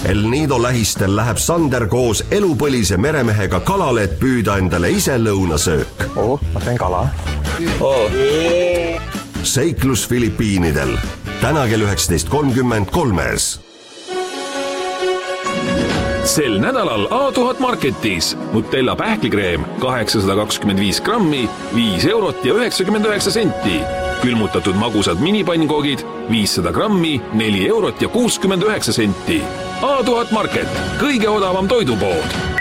El Nido lähistel läheb Sander koos elupõlise meremehega kalale, et püüda endale ise lõunasöök. Ma teen kala. Seiklus Filipiinidel. Täna kell 19.33. Sel nädalal A1000 Marketis Nutella pähklikreem 825 grammi, 5 eurot ja 99 senti. Külmutatud magusad minipannkoogid 500 grammi, 4 eurot ja 69 senti. A1000 Market, kõige odavam toidupood.